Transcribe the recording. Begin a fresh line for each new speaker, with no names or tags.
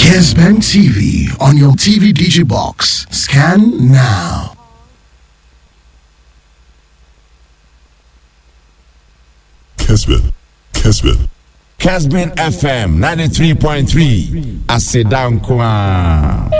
Kesben TV on your TV Digibox. Scan now.
Kesben
Kesben FM 93.3. Asedankwa.